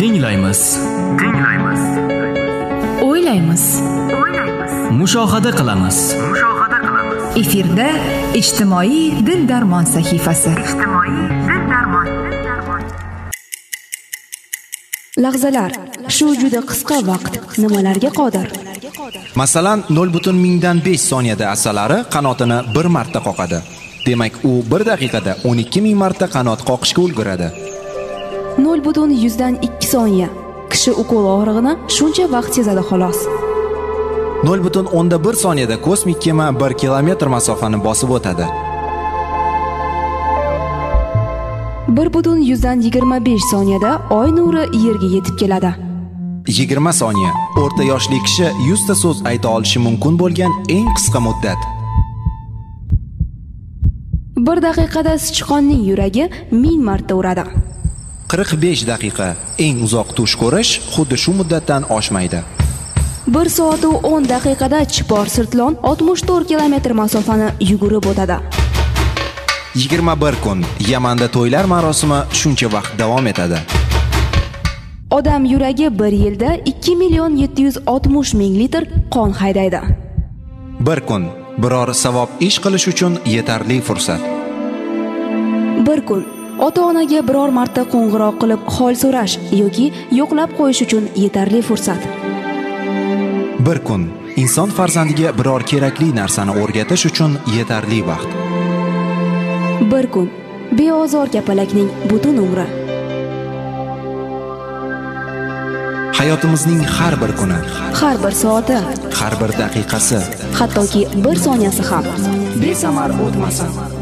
Tinglaymiz. O'ylaymiz. Mushohada qilamiz. Efirda ijtimoiy dil-darmon sahifasi. Lahzalar, shu juda qisqa vaqt nimalarga qodir? Masalan, 0.5 soniyada asalari qanotini 1 marta qoqadi. Demak, u 1 daqiqada 12.000 marta qanot qoqishga ulguradi. 0.2 soniya. Kishi ukol og'rig'ini shuncha vaqt sezadi xolos. 0.1 soniyada kosmik kema 1 kilometr masofani bosib o'tadi. 1.125 soniyada oy nuri yerga yetib keladi. 20 soniya. O'rta yoshli kishi 100 ta so'z ayta olishi mumkin bo'lgan eng qisqa muddat. 1 daqiqada sichqonning yuragi 1000 marta uradi. 45 daqiqa. Eng uzoq tush ko'rish xuddi shu muddatdan oshmaydi. 1 soat va 10 daqiqada chipor sirtlon 64 kilometr masofani yugurib o'tadi. 21 kun. Yamanda to'ylar marosimi shuncha vaqt davom etadi. Odam yuragi 1 yilda 2.760.000 litr qon haydaydi. 1 kun. Biror savob ish qilish uchun yetarli fursat. 1 kun. Ota-onaga biror marta qo'ng'iroq qilib hol so'rash yoki yo'qlab qo'yish uchun yetarli fursat. 1 kun. Inson farzandiga biror kerakli narsani o'rgatish uchun yetarli vaqt. 1 kun. Beozor kapalakning butun umri. Hayotimizning har bir kuni, Har bir soati, har bir daqiqasi hattoki 1 soniyasi ham besamar o'tmasin.